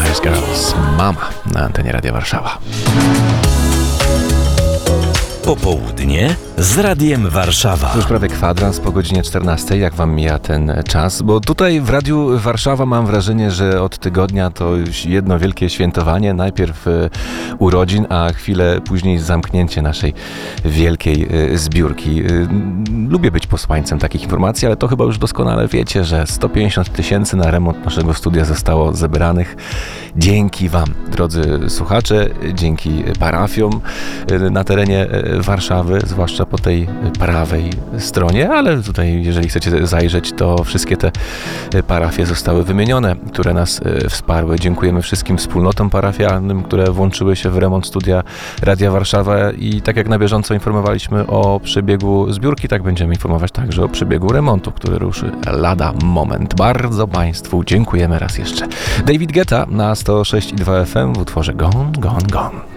Spice Girls, Mama na antenie Radia Warszawa. Popołudnie z Radiem Warszawa. Już prawie kwadrans po godzinie 14. Jak wam mija ten czas? Bo tutaj w Radiu Warszawa mam wrażenie, że od tygodnia to już jedno wielkie świętowanie. Najpierw urodzin, a chwilę później zamknięcie naszej wielkiej zbiórki. Lubię być posłańcem takich informacji, ale to chyba już doskonale wiecie, że 150 000 na remont naszego studia zostało zebranych. Dzięki wam, drodzy słuchacze, dzięki parafiom na terenie Warszawy, zwłaszcza po tej prawej stronie, ale tutaj, jeżeli chcecie zajrzeć, to wszystkie te parafie zostały wymienione, które nas wsparły. Dziękujemy wszystkim wspólnotom parafialnym, które włączyły się w remont studia Radia Warszawa i tak jak na bieżąco informowaliśmy o przebiegu zbiórki, tak będziemy informować także o przebiegu remontu, który ruszy lada moment. Bardzo Państwu dziękujemy raz jeszcze. David Guetta na 106,2 FM w utworze Gone, Gone, Gone.